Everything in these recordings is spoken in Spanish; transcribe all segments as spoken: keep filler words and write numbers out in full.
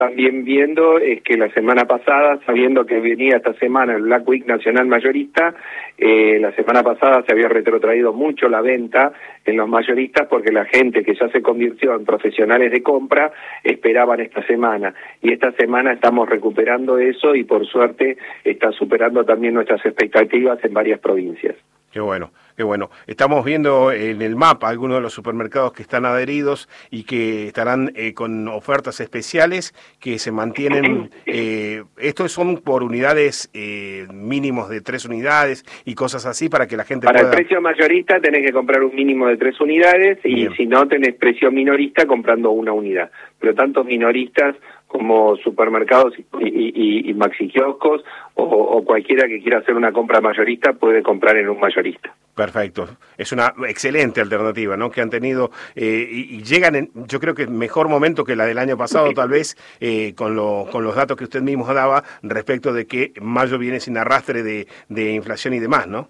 también viendo es que la semana pasada, sabiendo que venía esta semana el Black Week Nacional Mayorista, eh, la semana pasada se había retrotraído mucho la venta en los mayoristas porque la gente que ya se convirtió en profesionales de compra esperaban esta semana. Y esta semana estamos recuperando eso y por suerte está superando también nuestras expectativas en varias provincias. Qué bueno, qué bueno. Estamos viendo en el mapa algunos de los supermercados que están adheridos y que estarán eh, con ofertas especiales que se mantienen. Eh, estos son por unidades eh, mínimos de tres unidades y cosas así para que la gente Para pueda... el precio mayorista tenés que comprar un mínimo de tres unidades y Bien. Si no tenés precio minorista comprando una unidad. Pero tanto minoristas como supermercados y, y, y maxi kioscos o, o cualquiera que quiera hacer una compra mayorista puede comprar en un mayorista. Perfecto, es una excelente alternativa, ¿no? Que han tenido eh, y, y llegan en, yo creo que en mejor momento que la del año pasado, tal vez eh, con, lo, con los datos que usted mismo daba respecto de que mayo viene sin arrastre de, de inflación y demás, ¿no?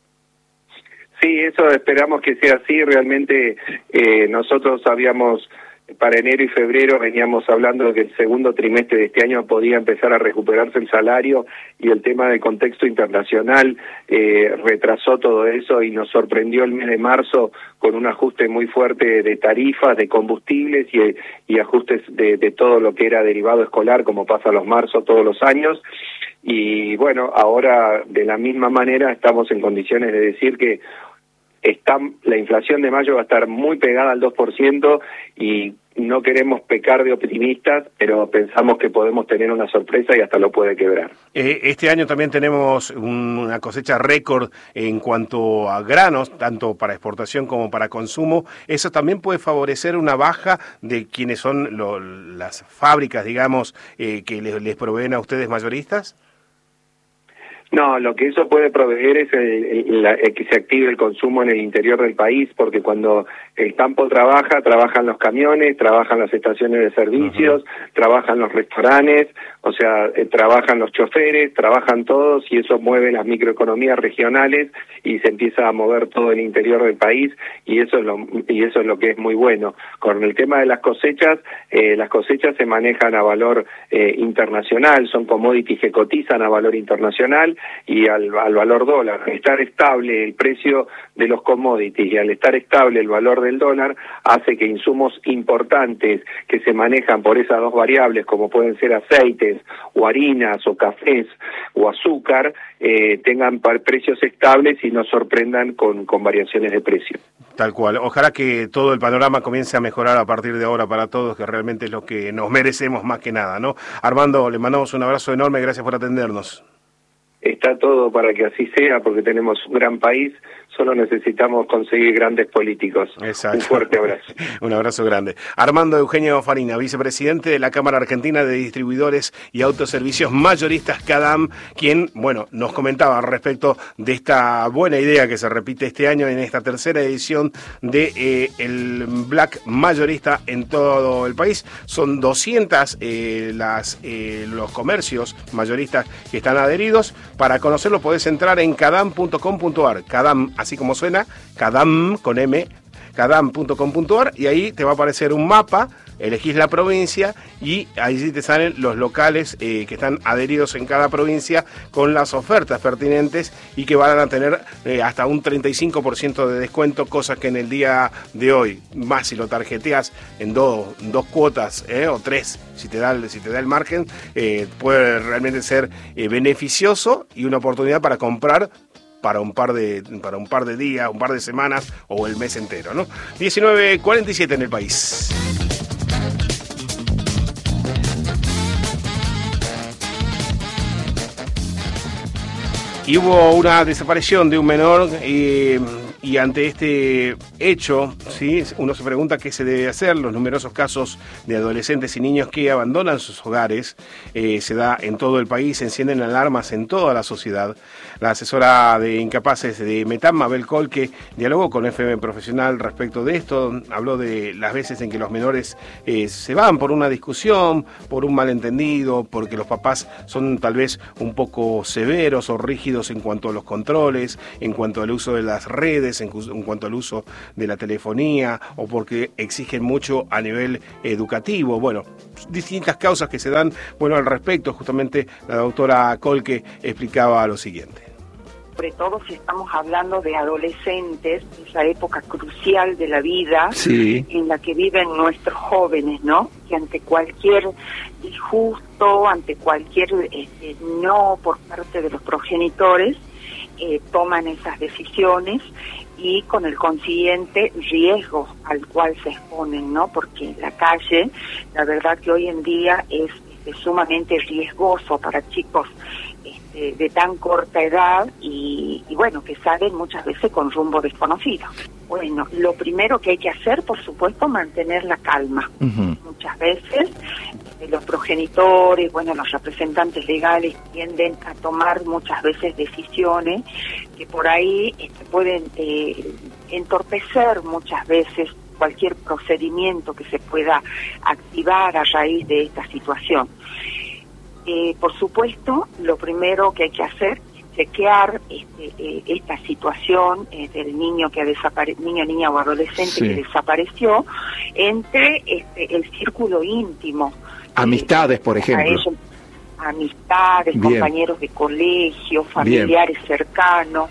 Sí, eso esperamos que sea así. Realmente eh, nosotros habíamos... Para enero y febrero veníamos hablando de que el segundo trimestre de este año podía empezar a recuperarse el salario y el tema del contexto internacional eh, retrasó todo eso y nos sorprendió el mes de marzo con un ajuste muy fuerte de tarifas, de combustibles y, y ajustes de, de todo lo que era derivado escolar, como pasa los marzos todos los años. Y bueno, ahora de la misma manera estamos en condiciones de decir que Está, la inflación de mayo va a estar muy pegada al dos por ciento y no queremos pecar de optimistas, pero pensamos que podemos tener una sorpresa y hasta lo puede quebrar. Eh, este año también tenemos un, una cosecha récord en cuanto a granos, tanto para exportación como para consumo. ¿Eso también puede favorecer una baja de quienes son lo, las fábricas, digamos, eh, que les, les proveen a ustedes mayoristas? No, lo que eso puede proveer es el, el, el que se active el consumo en el interior del país, porque cuando el campo trabaja, trabajan los camiones, trabajan las estaciones de servicios, uh-huh. trabajan los restaurantes, o sea, eh, trabajan los choferes, trabajan todos y eso mueve las microeconomías regionales y se empieza a mover todo el interior del país y eso es lo, y eso es lo que es muy bueno. Con el tema de las cosechas, eh, las cosechas se manejan a valor eh, internacional, son commodities que cotizan a valor internacional y al, al valor dólar. Al estar estable el precio de los commodities y al estar estable el valor del dólar hace que insumos importantes que se manejan por esas dos variables, como pueden ser aceites o harinas o cafés o azúcar, eh, tengan precios estables y nos sorprendan con, con variaciones de precio. Tal cual. Ojalá que todo el panorama comience a mejorar a partir de ahora para todos, que realmente es lo que nos merecemos más que nada, ¿no? Armando, le mandamos un abrazo enorme, gracias por atendernos. Está todo para que así sea, porque tenemos un gran país, solo necesitamos conseguir grandes políticos. Exacto. Un fuerte abrazo. Un abrazo grande. Armando Eugenio Farina, vicepresidente de la Cámara Argentina de Distribuidores y Autoservicios Mayoristas, CADAM, quien, bueno, nos comentaba respecto de esta buena idea que se repite este año en esta tercera edición de eh, el Black Mayorista en todo el país. Son doscientos eh, las, eh, los comercios mayoristas que están adheridos. Para conocerlo podés entrar en cadam punto com punto ar, Cadam, así como suena, Cadam con M, cadam punto com punto ar, y ahí te va a aparecer un mapa, elegís la provincia y ahí sí te salen los locales eh, que están adheridos en cada provincia con las ofertas pertinentes y que van a tener eh, hasta un treinta y cinco por ciento de descuento, cosas que en el día de hoy, más si lo tarjeteas en dos, dos cuotas eh, o tres, si te da el, si te da el margen, eh, puede realmente ser eh, beneficioso y una oportunidad para comprar para un par de para un par de días, un par de semanas o el mes entero, ¿no? diecinueve cuarenta y siete en el país. Y hubo una desaparición de un menor eh, y ante este hecho, ¿sí?, uno se pregunta qué se debe hacer. Los numerosos casos de adolescentes y niños que abandonan sus hogares eh, se da en todo el país, se encienden alarmas en toda la sociedad. La asesora de incapaces de Metam, Mabel Colque, dialogó con F M Profesional respecto de esto, habló de las veces en que los menores eh, se van por una discusión, por un malentendido, porque los papás son tal vez un poco severos o rígidos en cuanto a los controles, en cuanto al uso de las redes veces en, en cuanto al uso de la telefonía o porque exigen mucho a nivel educativo. Bueno, distintas causas que se dan. Bueno, al respecto, justamente la doctora Kolke explicaba lo siguiente. Sobre todo si estamos hablando de adolescentes, esa época crucial de la vida, sí, en la que viven nuestros jóvenes, ¿no? Que ante cualquier disgusto, ante cualquier este, no por parte de los progenitores, eh, toman esas decisiones y con el consiguiente riesgo al cual se exponen, ¿no? Porque la calle, la verdad que hoy en día es, es sumamente riesgoso para chicos este, de tan corta edad y, y bueno, que salen muchas veces con rumbo desconocido. Bueno, lo primero que hay que hacer, por supuesto, mantener la calma. Uh-huh. Muchas veces eh, los progenitores, bueno, los representantes legales tienden a tomar muchas veces decisiones que por ahí este, pueden eh, entorpecer muchas veces cualquier procedimiento que se pueda activar a raíz de esta situación. Eh, por supuesto, lo primero que hay que hacer es chequear este, eh, esta situación eh, del niño que ha desaparecido, niño, niña o adolescente sí. que desapareció, entre este, el círculo íntimo. Amistades, eh, por ejemplo. Ellos, amistades, Bien. compañeros de colegio, familiares Bien. cercanos.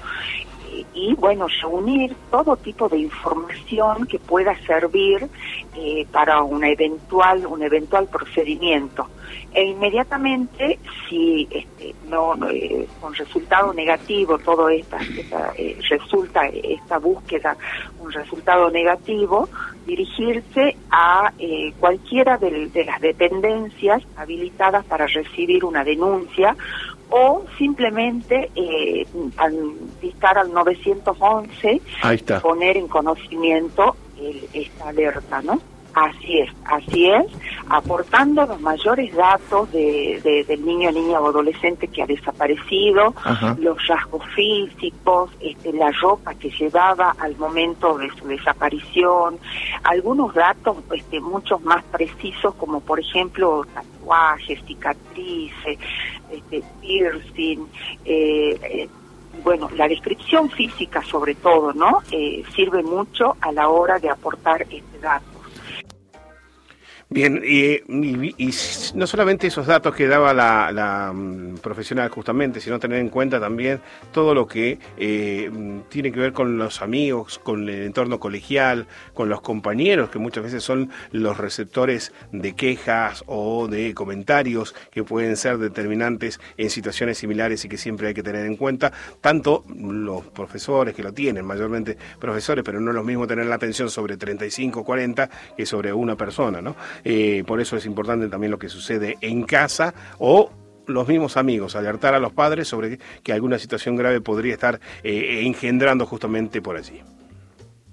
Y bueno, reunir todo tipo de información que pueda servir eh, para una eventual, un eventual procedimiento. E inmediatamente, si este, no, no eh, con resultado negativo, todo esta, esta eh, resulta esta búsqueda un resultado negativo, dirigirse a eh, cualquiera de, de las dependencias habilitadas para recibir una denuncia o simplemente eh, al dictar al nueve once Ahí está. poner en conocimiento el, esta alerta, ¿no? Así es, así es, aportando los mayores datos de, de, del niño, niña o adolescente que ha desaparecido, Ajá. los rasgos físicos, este, la ropa que llevaba al momento de su desaparición, algunos datos este, muchos más precisos, como por ejemplo tatuajes, cicatrices, este, piercing, eh, eh, bueno, la descripción física sobre todo, ¿no? Eh, sirve mucho a la hora de aportar este dato. Bien, y, y, y no solamente esos datos que daba la, la um, profesional justamente, sino tener en cuenta también todo lo que eh, tiene que ver con los amigos, con el entorno colegial, con los compañeros, que muchas veces son los receptores de quejas o de comentarios que pueden ser determinantes en situaciones similares y que siempre hay que tener en cuenta, tanto los profesores que lo tienen, mayormente profesores, pero no es lo mismo tener la atención sobre treinta y cinco, cuarenta que sobre una persona, ¿no? Eh, por eso es importante también lo que sucede en casa o los mismos amigos, alertar a los padres sobre que alguna situación grave podría estar eh, engendrando justamente por allí.